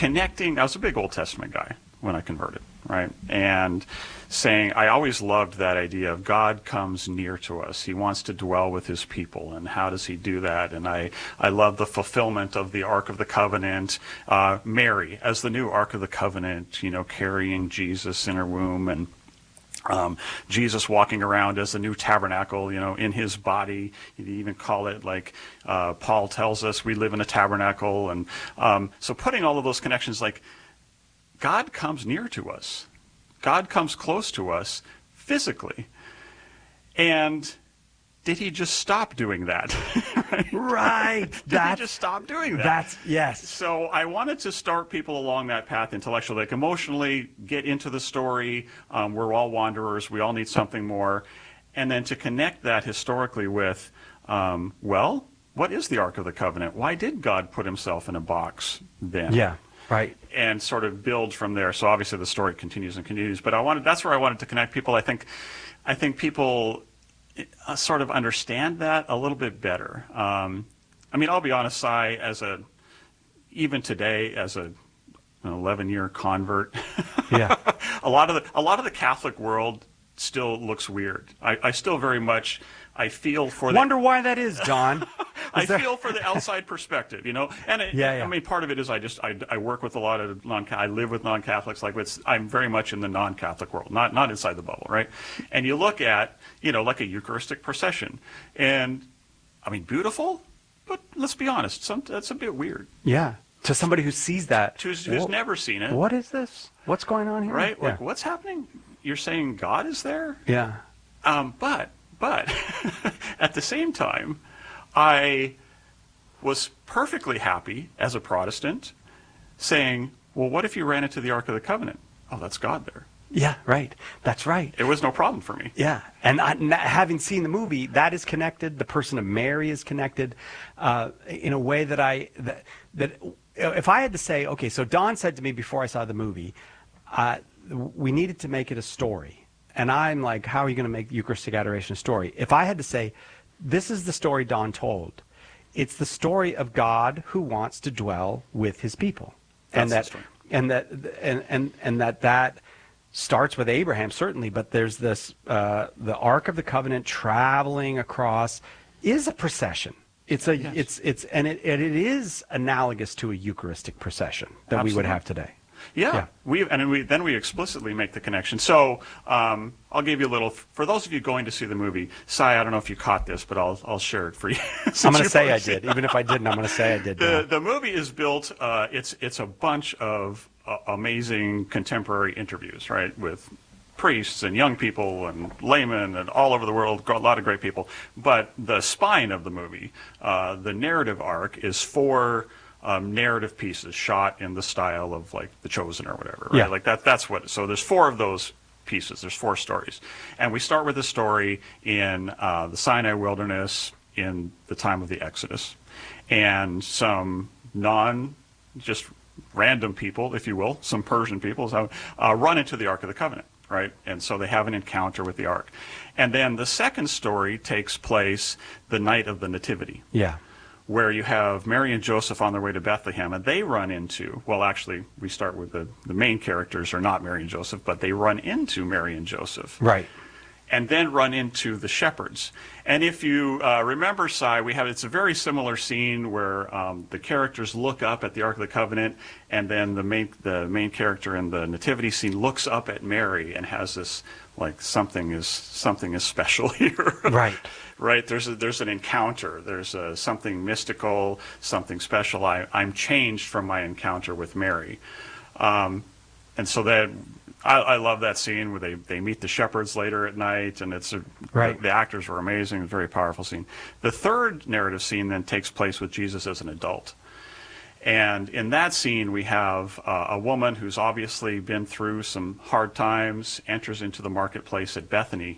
connecting. I was a big Old Testament guy when I converted, right? And saying, I always loved that idea of God comes near to us. He wants to dwell with his people. And how does he do that? And I love the fulfillment of the Ark of the Covenant. Mary as the new Ark of the Covenant, you know, carrying Jesus in her womb, and Jesus walking around as the new tabernacle, you know, in his body. You even call it, like Paul tells us, we live in a tabernacle. And so putting all of those connections, like God comes near to us. God comes close to us physically. And did he just stop doing that? Right. Did he just stop doing that? Yes. So I wanted to start people along that path intellectually, like emotionally, get into the story. We're all wanderers. We all need something more. And then to connect that historically with, well, what is the Ark of the Covenant? Why did God put himself in a box then? Yeah, right. And sort of build from there. So obviously the story continues and continues. But that's where I wanted to connect people. I think people sort of understand that a little bit better. I mean, I'll be honest, Cy, even today, as an 11-year convert, yeah, a lot of the Catholic world still looks weird. I still very much, I feel for wonder why that is, Don. I feel for the outside perspective, you know, and yeah. I mean, part of it is I work with a lot of I live with non-Catholics. Like I'm very much in the non-Catholic world, not inside the bubble, right? And you look at, you know, like a Eucharistic procession, and I mean, beautiful, but let's be honest, that's a bit weird. Yeah, to somebody who sees that, who's never seen it. What is this? What's going on here? Right? Yeah. Like, what's happening? You're saying God is there? Yeah. But at the same time, I was perfectly happy as a Protestant saying, well, what if you ran into the Ark of the Covenant? Oh, that's God there. Yeah, right. That's right. It was no problem for me. Yeah. And having seen the movie, that is connected. The person of Mary is connected in a way that that if I had to say, okay, so Don said to me before I saw the movie, we needed to make it a story. And I'm like, how are you going to make Eucharistic Adoration a story? If I had to say, this is the story Don told, it's the story of God who wants to dwell with his people. That's the story. And that starts with Abraham, certainly, but there's this, the Ark of the Covenant traveling across is a procession. It is analogous to a Eucharistic procession that Absolutely. we would have today. Yeah. Then we explicitly make the connection. So I'll give you a little, for those of you going to see the movie, Cy, I don't know if you caught this, but I'll share it for you. I'm going to say I did. Even if I didn't, I'm going to say I did. The movie is built, it's a bunch of amazing contemporary interviews, right, with priests and young people and laymen and all over the world, a lot of great people. But the spine of the movie, the narrative arc, is 4 narrative pieces shot in the style of like The Chosen or whatever, right? Yeah. Like that's what. So there's 4 of those pieces. There's 4 stories, and we start with a story in the Sinai wilderness in the time of the Exodus, and some just random people, if you will, some Persian people, run into the Ark of the Covenant, right? And so they have an encounter with the Ark, and then the second story takes place the night of the Nativity. Yeah. Where you have Mary and Joseph on their way to Bethlehem, and they run into, well, actually, we start with the main characters are not Mary and Joseph, but they run into Mary and Joseph. Right. And then run into the shepherds. And if you remember, Cy, it's a very similar scene where the characters look up at the Ark of the Covenant, and then the main character in the nativity scene looks up at Mary and has this, like, something is special here. Right. Right, there's an encounter, there's something mystical, something special. I'm changed from my encounter with Mary, and so that I love that scene where they meet the shepherds later at night, and right. The actors were amazing. It's a very powerful scene. The third narrative scene then takes place with Jesus as an adult, and in that scene we have a woman who's obviously been through some hard times, enters into the marketplace at Bethany.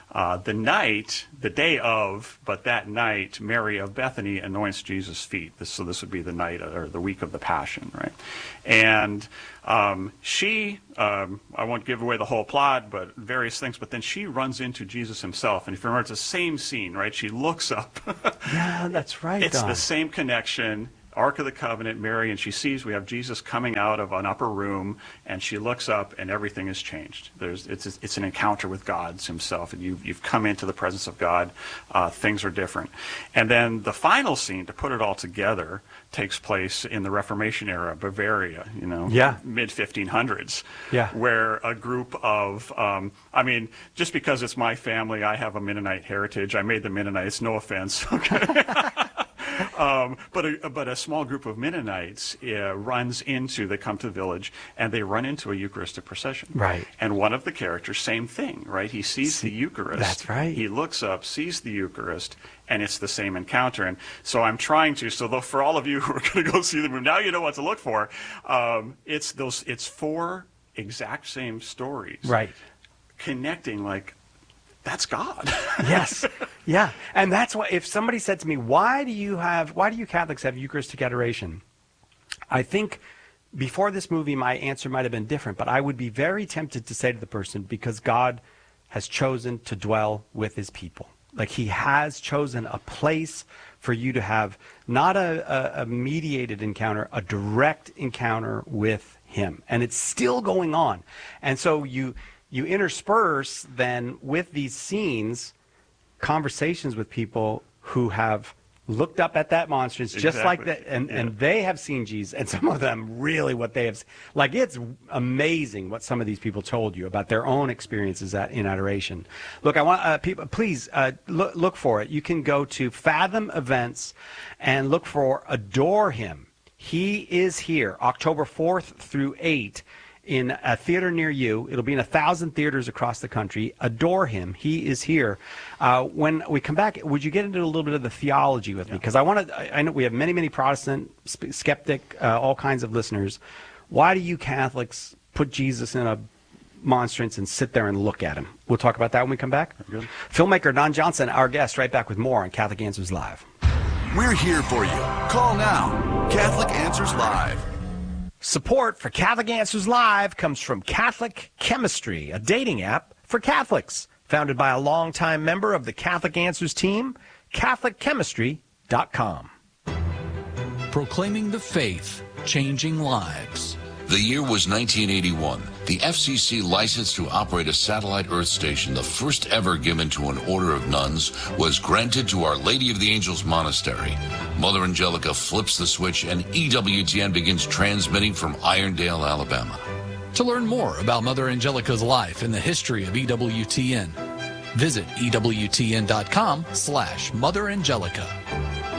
The day of, but that night, Mary of Bethany anoints Jesus' feet. So this would be the night or the week of the Passion, right? And she, I won't give away the whole plot, but various things, but then she runs into Jesus himself. And if you remember, it's the same scene, right? She looks up. Yeah, that's right. It's the same connection. Ark of the Covenant, Mary, and she sees we have Jesus coming out of an upper room, and she looks up, and everything has changed. It's an encounter with God himself, and you've come into the presence of God. Things are different. And then the final scene, to put it all together, takes place in the Reformation era, Bavaria, mid-1500s, where a group of, just because it's my family, I have a Mennonite heritage. I made the Mennonites, no offense, okay? But a small group of Mennonites they come to the village, and they run into a Eucharistic procession. Right. And one of the characters, same thing, right? He sees the Eucharist. That's right. He looks up, sees the Eucharist, and it's the same encounter. And so I'm trying to, for all of you who are going to go see the movie, now you know what to look for. It's 4 exact same stories. Right. Connecting that's God. Yes. Yeah. And that's why, if somebody said to me, why do you Catholics have Eucharistic adoration? I think before this movie, my answer might have been different, but I would be very tempted to say to the person, because God has chosen to dwell with his people. He has chosen a place for you to have not a mediated encounter, a direct encounter with him. And it's still going on. And so you intersperse then with these scenes conversations with people who have looked up at that monstrance just like that, and they have seen Jesus, and some of them really what they have, it's amazing what some of these people told you about their own experiences in adoration. Look, I want people, please look for it. You can go to Fathom Events and look for Adore Him. He is here, October 4th through 8th. In a theater near you. It'll be in 1,000 theaters across the country. Adore him. He is here. When we come back, would you get into a little bit of the theology with me? Because I know we have many, many Protestant, skeptic, all kinds of listeners. Why do you Catholics put Jesus in a monstrance and sit there and look at him? We'll talk about that when we come back. Good. Filmmaker Don Johnson, our guest, right back with more on Catholic Answers Live. We're here for you. Call now. Catholic Answers Live. Support for Catholic Answers Live comes from Catholic Chemistry, a dating app for Catholics. Founded by a longtime member of the Catholic Answers team, CatholicChemistry.com. Proclaiming the faith, changing lives. The year was 1981. The FCC license to operate a satellite Earth station, the first ever given to an order of nuns, was granted to Our Lady of the Angels Monastery. Mother Angelica flips the switch and EWTN begins transmitting from Irondale, Alabama. To learn more about Mother Angelica's life and the history of EWTN, visit EWTN.com/Mother Angelica.